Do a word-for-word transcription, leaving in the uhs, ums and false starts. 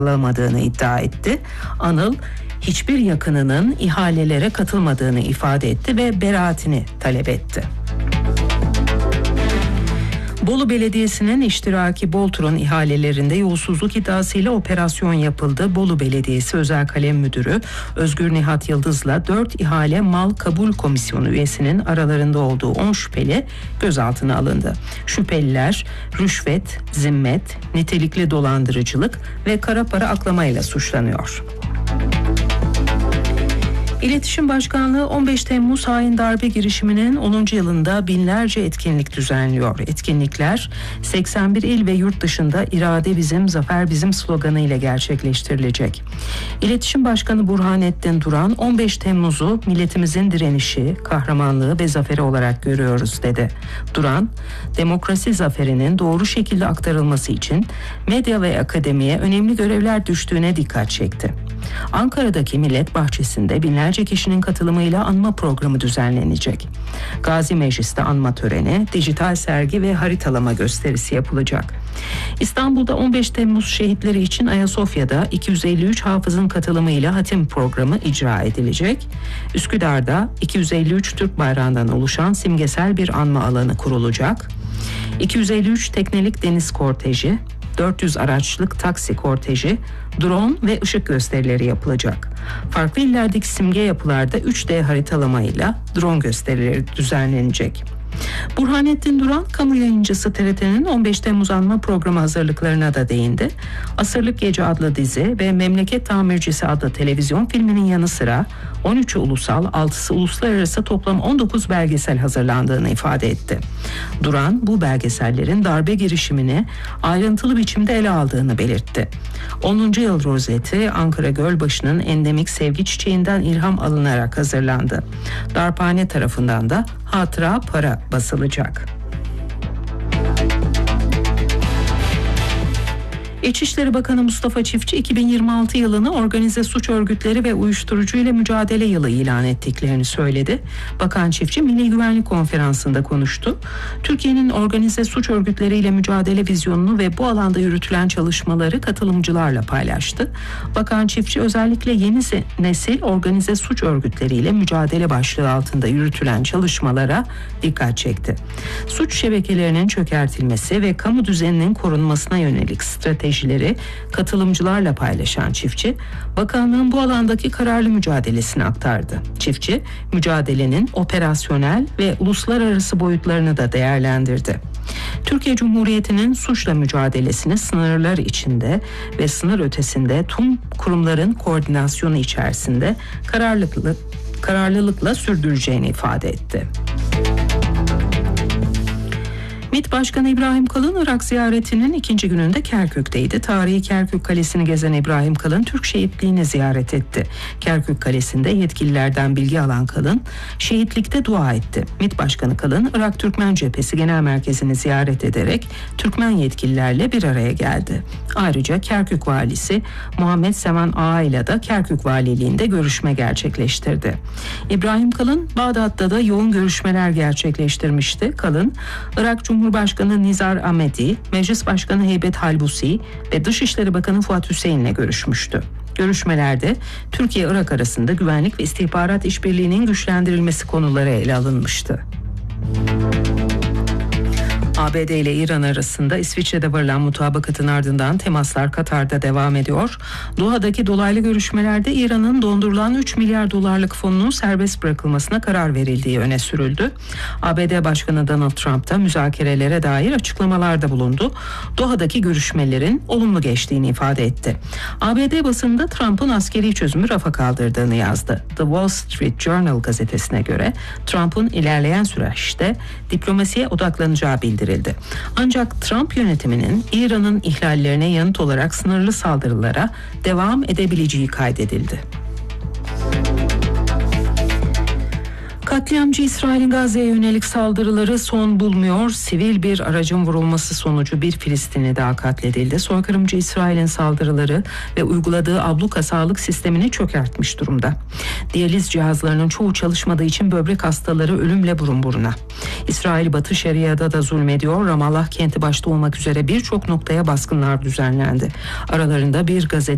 alamadığını iddia etti. Anıl, hiçbir yakınının ihalelere katılmadığını ifade etti ve beraatini talep etti. Bolu Belediyesi'nin iştiraki Boltron ihalelerinde yolsuzluk iddiasıyla operasyon yapıldı. Bolu Belediyesi Özel Kalem Müdürü Özgür Nihat Yıldız'la dört ihale mal kabul komisyonu üyesinin aralarında olduğu on şüpheli gözaltına alındı. Şüpheliler rüşvet, zimmet, nitelikli dolandırıcılık ve kara para aklamayla suçlanıyor. İletişim Başkanlığı on beş Temmuz hain darbe girişiminin onuncu yılında binlerce etkinlik düzenliyor. Etkinlikler seksen bir il ve yurt dışında "İrade bizim, zafer bizim" sloganıyla gerçekleştirilecek. İletişim Başkanı Burhanettin Duran, on beş Temmuz'u milletimizin direnişi, kahramanlığı ve zaferi olarak görüyoruz dedi. Duran, demokrasi zaferinin doğru şekilde aktarılması için medya ve akademiye önemli görevler düştüğüne dikkat çekti. Ankara'daki Millet Bahçesi'nde binlerce kişinin katılımıyla anma programı düzenlenecek. Gazi Meclis'te anma töreni, dijital sergi ve haritalama gösterisi yapılacak. İstanbul'da on beş Temmuz şehitleri için Ayasofya'da iki yüz elli üç hafızın katılımıyla hatim programı icra edilecek. Üsküdar'da iki yüz elli üç Türk bayrağından oluşan simgesel bir anma alanı kurulacak. iki yüz elli üç teknelik deniz korteji, dört yüz araçlık taksi korteji, drone ve ışık gösterileri yapılacak. Farklı illerdeki simge yapılarda üç D haritalamayla drone gösterileri düzenlenecek. Burhanettin Duran, kamu yayıncısı T R T'nin on beş Temmuz anma programı hazırlıklarına da değindi. Asırlık Gece adlı dizi ve Memleket Tamircisi adlı televizyon filminin yanı sıra on üçü ulusal, altısı uluslararası toplam on dokuz belgesel hazırlandığını ifade etti. Duran, bu belgesellerin darbe girişimini ayrıntılı biçimde ele aldığını belirtti. onuncu yıl rozeti Ankara Gölbaşı'nın endemik sevgi çiçeğinden ilham alınarak hazırlandı. Darphane tarafından da hatıra para basılacak. İçişleri Bakanı Mustafa Çiftçi iki bin yirmi altı yılını organize suç örgütleri ve uyuşturucu ile mücadele yılı ilan ettiklerini söyledi. Bakan Çiftçi Milli Güvenlik Konferansı'nda konuştu. Türkiye'nin organize suç örgütleriyle mücadele vizyonunu ve bu alanda yürütülen çalışmaları katılımcılarla paylaştı. Bakan Çiftçi özellikle yeni nesil organize suç örgütleriyle mücadele başlığı altında yürütülen çalışmalara dikkat çekti. Suç şebekelerinin çökertilmesi ve kamu düzeninin korunmasına yönelik strateji katılımcılarla paylaşan Çiftçi, bakanlığın bu alandaki kararlı mücadelesini aktardı. Çiftçi, mücadelenin operasyonel ve uluslararası boyutlarını da değerlendirdi. Türkiye Cumhuriyeti'nin suçla mücadelesini sınırlar içinde ve sınır ötesinde tüm kurumların koordinasyonu içerisinde kararlılıkla, kararlılıkla sürdüreceğini ifade etti. MİT Başkanı İbrahim Kalın, Irak ziyaretinin ikinci gününde Kerkük'teydi. Tarihi Kerkük Kalesi'ni gezen İbrahim Kalın, Türk şehitliğini ziyaret etti. Kerkük Kalesi'nde yetkililerden bilgi alan Kalın, şehitlikte dua etti. MİT Başkanı Kalın, Irak Türkmen Cephesi Genel Merkezi'ni ziyaret ederek Türkmen yetkililerle bir araya geldi. Ayrıca Kerkük Valisi Muhammed Sevan Ağa ile de Kerkük Valiliğinde görüşme gerçekleştirdi. İbrahim Kalın, Bağdat'ta da yoğun görüşmeler gerçekleştirmişti. Kalın, Irak Cumhurbaşkanı Nizar Ahmedi, Meclis Başkanı Heybet Halbusi ve Dışişleri Bakanı Fuat Hüseyin ile görüşmüştü. Görüşmelerde Türkiye-Irak arasında güvenlik ve istihbarat işbirliğinin güçlendirilmesi konuları ele alınmıştı. A B D ile İran arasında İsviçre'de varılan mutabakatın ardından temaslar Katar'da devam ediyor. Doha'daki dolaylı görüşmelerde İran'ın dondurulan üç milyar dolarlık fonunun serbest bırakılmasına karar verildiği öne sürüldü. A B D Başkanı Donald Trump da müzakerelere dair açıklamalarda bulundu. Doha'daki görüşmelerin olumlu geçtiğini ifade etti. A B D basında Trump'ın askeri çözümü rafa kaldırdığını yazdı. The Wall Street Journal gazetesine göre Trump'ın ilerleyen süreçte diplomasiye odaklanacağı bildirildi. Ancak Trump yönetiminin İran'ın ihlallerine yanıt olarak sınırlı saldırılara devam edebileceği kaydedildi. Katliamcı İsrail'in Gazze'ye yönelik saldırıları son bulmuyor. Sivil bir aracın vurulması sonucu bir Filistinli daha katledildi. Soykırımcı İsrail'in saldırıları ve uyguladığı abluka sağlık sistemini çökertmiş durumda. Diyaliz cihazlarının çoğu çalışmadığı için böbrek hastaları ölümle burun buruna. İsrail Batı Şeria'da da zulmediyor. Ramallah kenti başta olmak üzere birçok noktaya baskınlar düzenlendi. Aralarında bir gazete